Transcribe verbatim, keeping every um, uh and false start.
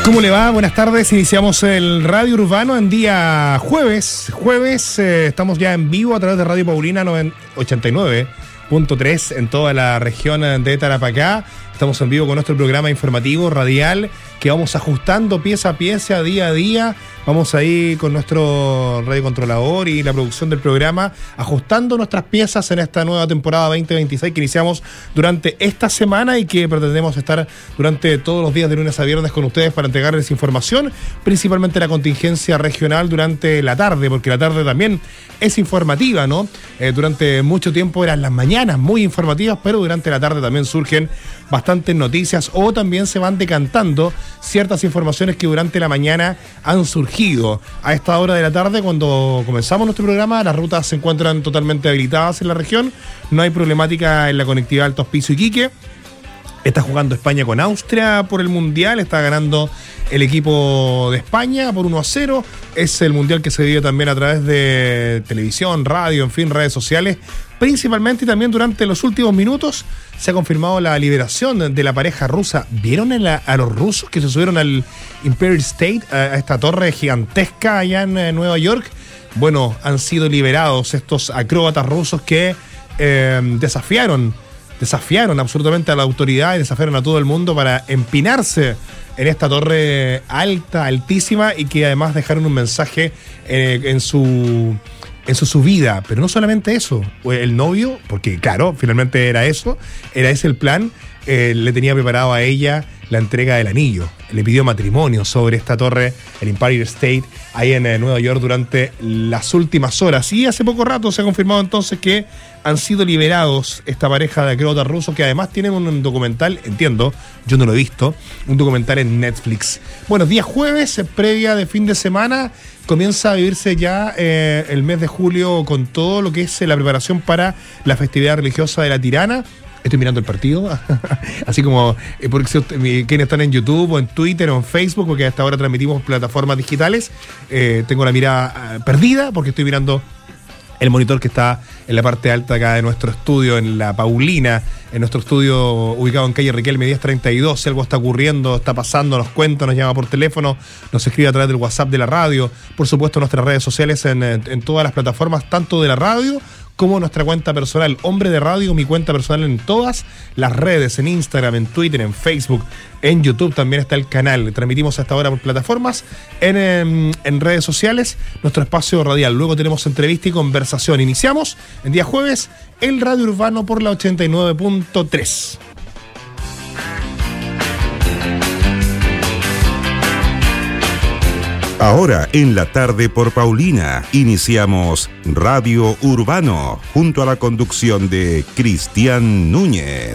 ¿Cómo le va? Buenas tardes. Iniciamos el Radio Urbano en día jueves. Jueves, eh, estamos ya en vivo a través de Radio Paulina ochenta y nueve punto tres en toda la región de Tarapacá. Estamos en vivo con nuestro programa informativo radial que vamos ajustando pieza a pieza, día a día. Vamos ahí con nuestro radiocontrolador y la producción del programa, ajustando nuestras piezas en esta nueva temporada veinte veintiséis que iniciamos durante esta semana y que pretendemos estar durante todos los días de lunes a viernes con ustedes para entregarles información, principalmente la contingencia regional durante la tarde, porque la tarde también es informativa, ¿no? Eh, durante mucho tiempo eran las mañanas muy informativas, pero durante la tarde también surgen bastantes noticias o también se van decantando ciertas informaciones que durante la mañana han surgido. A esta hora de la tarde, cuando comenzamos nuestro programa, las rutas se encuentran totalmente habilitadas en la región, no hay problemática en la conectividad Alto Hospicio Iquique. Está jugando España con Austria por el Mundial, está ganando el equipo de España por uno a cero. Es el Mundial que se vive también a través de televisión, radio, en fin, redes sociales. Principalmente y también durante los últimos minutos se ha confirmado la liberación de la pareja rusa. ¿Vieron a, la, a los rusos que se subieron al Empire State, a esta torre gigantesca allá en, en Nueva York? Bueno, han sido liberados estos acróbatas rusos que eh, desafiaron Desafiaron absolutamente a la autoridad y desafiaron a todo el mundo para empinarse en esta torre alta, altísima, y que además dejaron un mensaje eh, en su en su subida. Pero no solamente eso, el novio, porque claro, finalmente era eso, era ese el plan, eh, le tenía preparado a ella la entrega del anillo. Le pidió matrimonio sobre esta torre, el Empire State, ahí en eh, Nueva York durante las últimas horas. Y hace poco rato se ha confirmado entonces que han sido liberados esta pareja de acróbatas rusos, que además tienen un documental, entiendo, yo no lo he visto, un documental en Netflix. Bueno, día jueves, previa de fin de semana, comienza a vivirse ya eh, el mes de julio con todo lo que es eh, la preparación para la festividad religiosa de la Tirana. Estoy mirando el partido, así como eh, porque quienes están en YouTube o en Twitter o en Facebook, porque hasta ahora transmitimos plataformas digitales, eh, tengo la mirada uh, perdida porque estoy mirando el monitor que está en la parte alta acá de nuestro estudio, en la Paulina, en nuestro estudio ubicado en calle Riquelme diez treinta y dos. Si algo está ocurriendo, está pasando, nos cuenta, nos llama por teléfono, nos escribe a través del WhatsApp de la radio, por supuesto nuestras redes sociales en, en todas las plataformas, tanto de la radio como nuestra cuenta personal, Hombre de Radio, mi cuenta personal en todas las redes, en Instagram, en Twitter, en Facebook, en YouTube también está el canal. Transmitimos hasta ahora por plataformas, en, en, en redes sociales, nuestro espacio radial. Luego tenemos entrevista y conversación. Iniciamos en día jueves el Radio Urbano por la ochenta y nueve punto tres. Ahora en la tarde por Paulina, iniciamos Radio Urbano, junto a la conducción de Cristian Núñez.